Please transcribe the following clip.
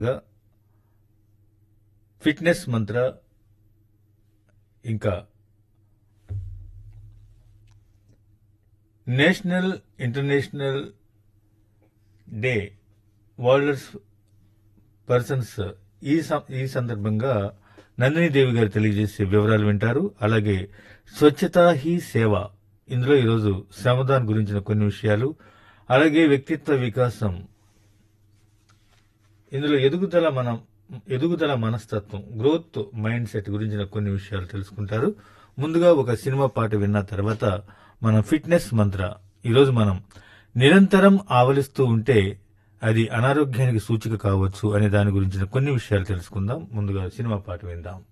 Fitness మంత్ర, ఇంకా national international day world persons ఈ సందర్భంగా నందినీదేవి గారు తెలియజేసే వివరాలు వింటారు. అలాగే స్వచ్ఛతా హీ సేవ, ఇందులో ఈరోజు శ్రమదాన్ గురించిన కొన్ని విషయాలు, అలాగే వ్యక్తిత్వ వికాసం, ఇందులో ఎదుగుదల మనస్తత్వం, గ్రోత్ మైండ్ సెట్ గురించిన కొన్ని విషయాలు తెలుసుకుంటారు. ముందుగా ఒక సినిమా పాట విన్న తర్వాత మన ఫిట్నెస్ మంత్ర, ఈరోజు మనం నిరంతరం ఆవలిస్తూ ఉంటే అది అనారోగ్యానికి సూచిక కావచ్చు అనే దాని గురించిన కొన్ని విషయాలు తెలుసుకుందాం. ముందుగా సినిమా పాట విందాం.